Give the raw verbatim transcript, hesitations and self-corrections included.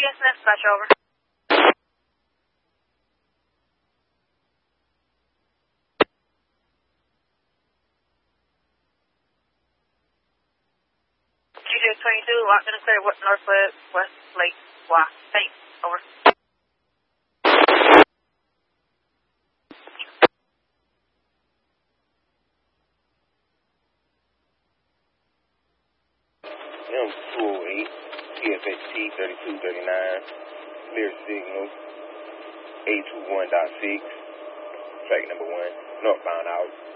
yes, dispatch over. G J twenty-two, locked in the clear, northwest, west, lake, Y. Thanks, over. M two oh eight, T F H T thirty-two thirty-nine, clear signal, eight two one point six, track number one, northbound out.